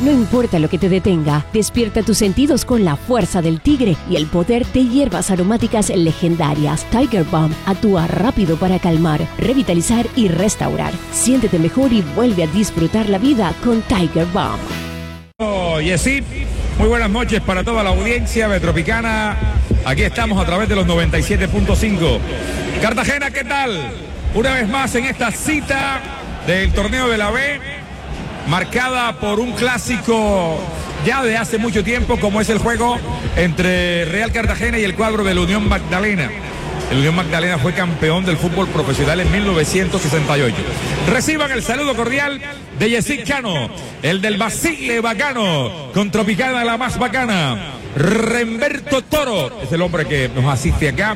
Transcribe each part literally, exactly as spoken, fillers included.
No importa lo que te detenga, despierta tus sentidos con la fuerza del tigre y el poder de hierbas aromáticas legendarias. Tiger Balm actúa rápido para calmar, revitalizar y restaurar. Siéntete mejor y vuelve a disfrutar la vida con Tiger Balm. Oh, y así, muy buenas noches para toda la audiencia metropicana. Aquí estamos a través de los noventa y siete punto cinco. Cartagena, ¿qué tal? Una vez más en esta cita del torneo de la B, marcada por un clásico ya de hace mucho tiempo, como es el juego entre Real Cartagena y el cuadro de la Unión Magdalena. El Unión Magdalena fue campeón del fútbol profesional en mil novecientos sesenta y ocho. Reciban el saludo cordial de Yesic Cano, el del Basile Bacano, con Tropicana la más bacana. Remberto Toro es el hombre que nos asiste acá.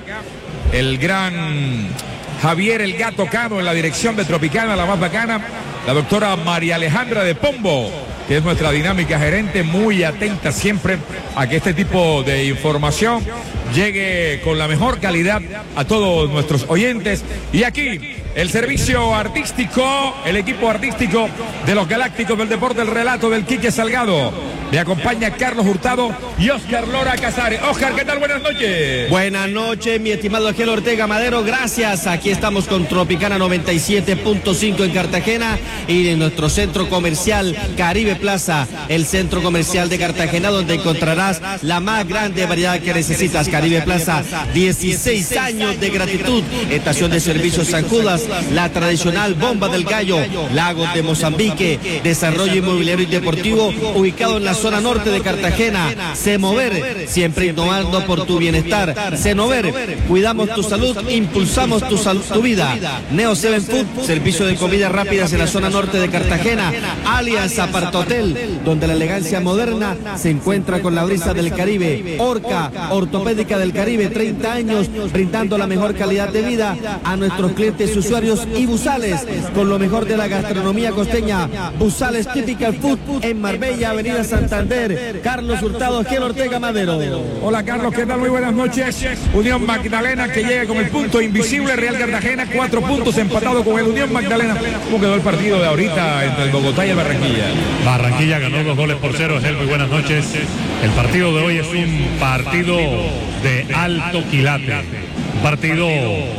El gran Javier El Gato Cano en la dirección de Tropicana la más bacana. La doctora María Alejandra de Pombo, que es nuestra dinámica gerente, muy atenta siempre a que este tipo de información llegue con la mejor calidad a todos nuestros oyentes. Y aquí, el servicio artístico, el equipo artístico de los Galácticos del Deporte, el relato del Quique Salgado. Me acompaña Carlos Hurtado y Oscar Lora Casares. Oscar, ¿qué tal? Buenas noches. Buenas noches, mi estimado Ángel Ortega Madero. Gracias. Aquí estamos con Tropicana noventa y siete punto cinco en Cartagena y en nuestro centro comercial Caribe Plaza, el centro comercial de Cartagena, donde encontrarás la más grande variedad que necesitas. Caribe Plaza, dieciséis años de gratitud. Estación de servicios San Judas, la tradicional Bomba del Gallo, Lagos de Mozambique, desarrollo inmobiliario y deportivo, ubicado en la zona norte de Cartagena. Senover, siempre innovando por tu bienestar. Senover, cuidamos tu salud, impulsamos tu salud, tu vida. Neo Seven Food, servicio de comidas rápidas en la zona norte de Cartagena. Alias Apartotel, donde la elegancia moderna se encuentra con la brisa del Caribe. Orca, ortopédica del Caribe, treinta años, brindando la mejor calidad de vida a nuestros clientes y usuarios. Y Busales, con lo mejor de la gastronomía costeña. Busales Typical Food en Marbella, Avenida Santander. Carlos Hurtado, Ángel Ortega Madero. Hola Carlos, ¿qué tal? Muy buenas noches. Unión Magdalena que llega con el punto invisible. Real Cartagena, cuatro puntos, empatado con el Unión Magdalena. ¿Cómo quedó el partido de ahorita entre el Bogotá y el Barranquilla? Barranquilla ganó dos goles por cero. Ángel, muy buenas noches. El partido de hoy es un partido de alto quilate. Un partido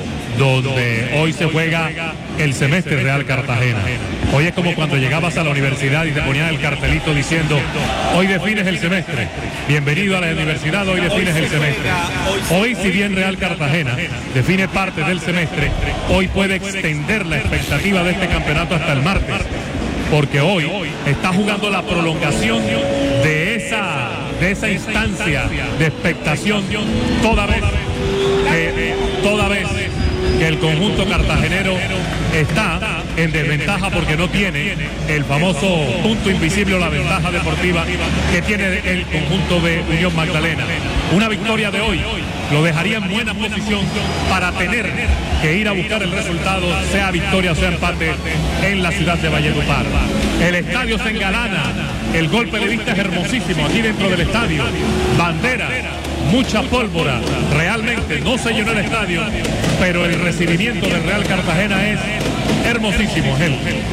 donde hoy se juega el semestre Real Cartagena. Hoy es como cuando llegabas a la universidad y te ponían el cartelito diciendo: hoy defines el semestre, bienvenido a la universidad, hoy defines el semestre. Hoy, si bien Real Cartagena define parte del semestre, hoy puede extender la expectativa de este campeonato hasta el martes, porque hoy está jugando la prolongación de esa, de esa instancia de expectación, toda vez que, toda vez que el conjunto cartagenero está en desventaja porque no tiene el famoso punto invisible o la ventaja deportiva que tiene el conjunto de Unión Magdalena. Una victoria de hoy lo dejaría en buena posición para tener que ir a buscar el resultado, sea victoria o sea empate, en la ciudad de Valledupar. El estadio se engalana, el golpe de vista es hermosísimo aquí dentro del estadio. Bandera, mucha pólvora, realmente no se llenó el estadio, pero el recibimiento del Real Cartagena es hermosísimo, Gel.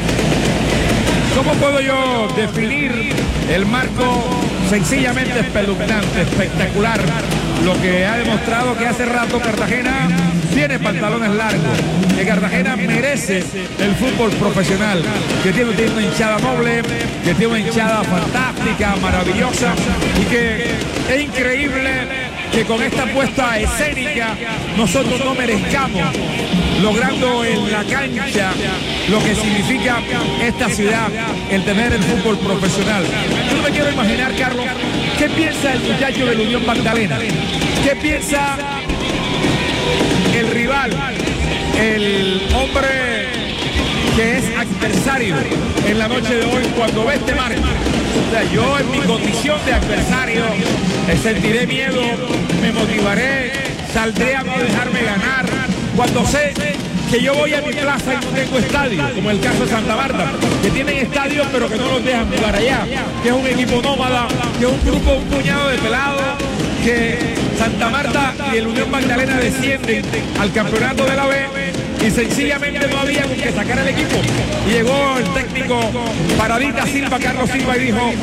¿Cómo puedo yo definir el marco? Sencillamente espeluznante, espectacular. Lo que ha demostrado que hace rato Cartagena tiene pantalones largos, que Cartagena merece el fútbol profesional, que tiene, tiene una hinchada noble, que tiene una hinchada fantástica, maravillosa, y que es increíble que con esta puesta escénica nosotros no merezcamos, logrando en la cancha lo que significa esta ciudad, el tener el fútbol profesional. Yo me quiero imaginar, Carlos, ¿qué piensa el muchacho de la Unión Magdalena? ¿Qué piensa el rival, el hombre que es adversario en la noche de hoy cuando ve este marco? O sea, yo en mi condición de adversario sentiré miedo, me motivaré, saldré a no dejarme ganar. Cuando sé que yo voy a mi plaza y no tengo estadio, como el caso de Santa Marta, que tienen estadios pero que no los dejan jugar allá, que es un equipo nómada, que es un grupo, un puñado de pelados, que Santa Marta y el Unión Magdalena descienden al campeonato de la B y sencillamente no había con que sacar el equipo. Y llegó el técnico Paradita Silva, Carlos Silva, y dijo: